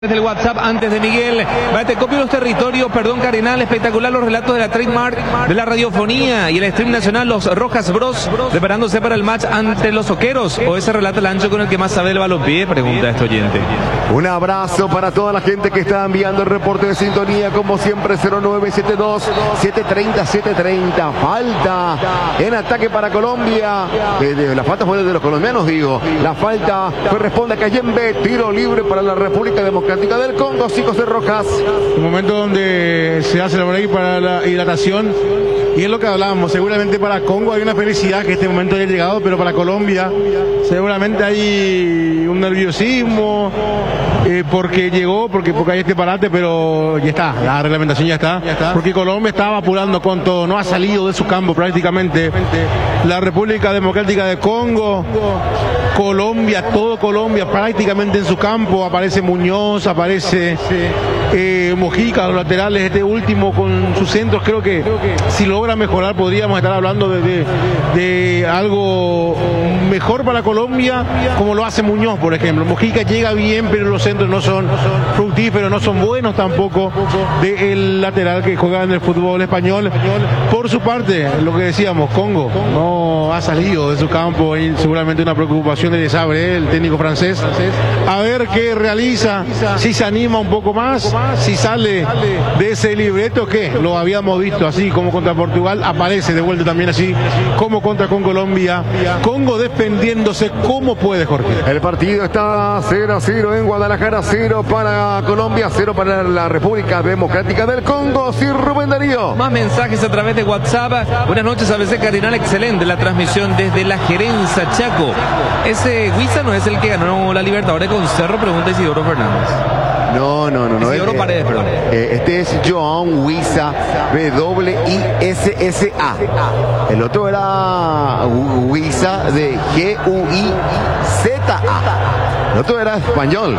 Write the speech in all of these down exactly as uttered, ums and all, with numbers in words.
Desde el WhatsApp antes de Miguel, te copio los territorios, perdón Carenal, espectacular los relatos de la trademark de la radiofonía y el stream nacional, los Rojas Bros, preparándose para el match ante los Soqueros, o ese relato el ancho con el que más sabe el balompié, pregunta este oyente. Un abrazo para toda la gente que está enviando el reporte de sintonía, como siempre, cero nueve siete dos, siete tres cero, siete tres cero, falta en ataque para Colombia, eh, de, la falta fue de los colombianos, digo, la falta corresponde a Cayembe, tiro libre para la República Democrática del Congo, sí, José Rojas. Un momento donde se hace el break para la hidratación, y es lo que hablábamos, seguramente para Congo hay una felicidad que este momento haya llegado, pero para Colombia seguramente hay un nerviosismo, eh, porque llegó, porque, porque hay este parate, pero ya está, la reglamentación ya está, ya está, porque Colombia estaba apurando con todo, no ha salido de su campo prácticamente. La República Democrática de Congo, Colombia, todo Colombia prácticamente en su campo, aparece Muñoz, aparece eh, Mojica, los laterales, este último con sus centros, creo que si logra mejorar podríamos estar hablando de, de, de algo mejor para Colombia, como lo hace Muñoz, por ejemplo. Mojica llega bien, pero los centros no son fructíferos, no son buenos tampoco del lateral que juega en el fútbol español. Por su parte, lo que decíamos, Congo no ha salido de su campo, hay seguramente una preocupación de Desabre, el técnico francés, a ver qué realiza, si se anima un poco más, si sale de ese libreto que lo habíamos visto así como contra Portugal, aparece de vuelta también así como contra con Colombia. Congo defendiéndose como puede, Jorge. El partido está cero a cero en Guadalajara, cero para Colombia, cero para la República Democrática del Congo. Sí, Rubén Darío. Más mensajes a través de WhatsApp. Buenas noches, A B C Cardinal, excelente la transmisión desde la Gerenza, Chaco. Ese Huiza no es el que ganó la Libertadores con Cerro, pregunta Isidoro Fernández. No, no, no, no. Isidoro eh, Paredes, perdón. Eh, este es Joan Huiza, W I S S A. El otro era Huiza de G U I Z A. El otro era español.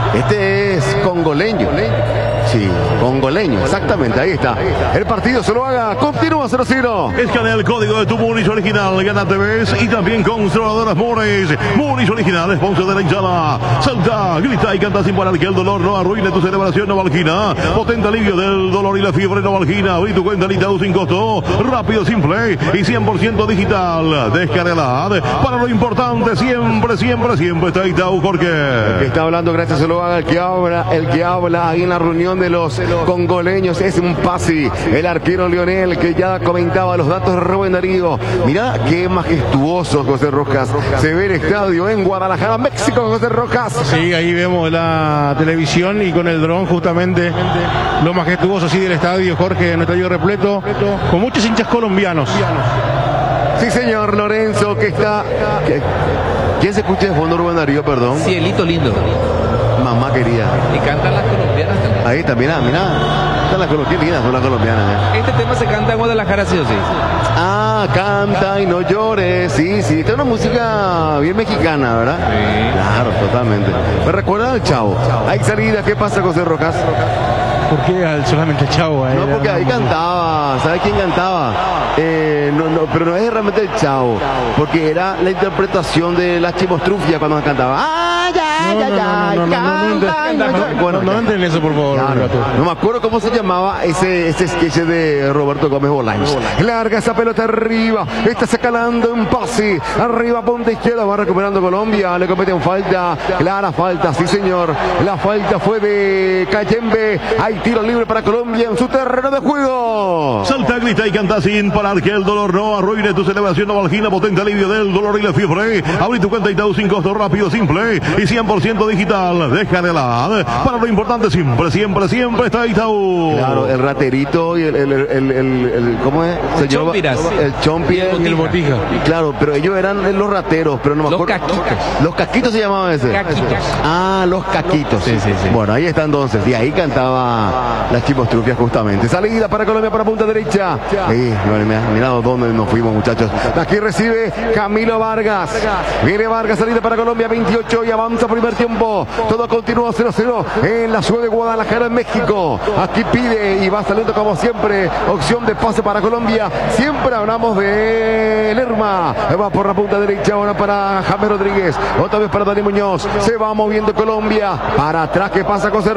Este es congoleño. Sí, congoleño, exactamente, ahí está. El partido se lo haga, continúa cero cero. Escanea el código de tu Munich original, gana T Vs y también controladoras Mores. Munich original, sponsor de la hinchada. Salta, grita y canta sin parar que el dolor no arruine tu celebración Novalgina. Potente alivio del dolor y la fiebre Novalgina. Abrí tu cuenta en Itaú sin costo. Rápido, simple y cien por ciento digital. Descarga para lo importante, siempre, siempre, siempre está Itaú, Jorge. El que está hablando, gracias, se lo haga el que habla, el que habla ahí en la reunión de los congoleños es un pase, el arquero Lionel, que ya comentaba los datos de Rubén Darío. Mirá qué majestuoso, José Rojas, se ve el estadio en Guadalajara, México, José Rojas. Sí, ahí vemos la televisión y con el dron justamente lo majestuoso sí del estadio, Jorge, un estadio repleto con muchos hinchas colombianos. Sí, señor Lorenzo, que está... ¿Qué? ¿Quién se escucha de fondo, Rubén Darío, perdón? Cielito lindo. Mamá querida. Y cantan las colombianas también. Ahí está, mirá, mirá. Están las colombianas, son las colombianas. ¿eh? Este tema se canta en Guadalajara, sí o sí. Ah, canta y no llores. Sí, sí, esta es una música bien mexicana, ¿verdad? Sí. Claro, totalmente. Me recuerda al Chavo. Hay salida, ¿qué pasa, José Rojas? ¿Por qué al solamente el Chavo? No, porque ahí cantaba, ¿sabes quién cantaba? Eh, no, no, pero no es realmente el Chavo, porque era la interpretación de la Chimostrufia cuando cantaba. ¡Ah, ya, ya, ya! Bueno, no entren eso, por favor. Claro, no me acuerdo cómo se llamaba ese, ese sketch de Roberto Gómez Bolaños. Larga esa pelota arriba, está sacalando un pase, arriba punta izquierda, va recuperando Colombia, le cometen falta, clara falta, sí señor, la falta fue de Cayembe, hay tiro libre para Colombia en su terreno de juego. Salta, grita y canta sin parar que el dolor no arruine tu celebración Novalgina, potente alivio del dolor y la fiebre. Abrí tu cuenta Itaú sin costo, rápido, simple y cien por ciento digital. Déjala. Para lo importante, siempre, siempre, siempre está Itaú. Claro, el raterito y el, el, el, el, el, el ¿cómo es? Se el Chompiras. El Chompi y el, el Botija. Claro, pero ellos eran los rateros, pero no me los acuerdo. Caquitos. Los caquitos se llamaban ese. Caquitos. Ah, los caquitos. Sí, sí, sí. Bueno, ahí está entonces. Y ahí cantaba las Chimostrufias justamente. Salida para Colombia para punta derecha. Ahí, mirá dónde nos fuimos, muchachos. Aquí recibe Camilo Vargas. Viene Vargas, salida para Colombia, veintiocho y avanza por primer tiempo. Todo continúa cero a cero en la ciudad de Guadalajara, en México. Aquí pide y va saliendo como siempre. Opción de pase para Colombia. Siempre hablamos de Lerma. Va por la punta derecha ahora para James Rodríguez. Otra vez para Dani Muñoz. Se va moviendo Colombia. Para atrás, que pasa con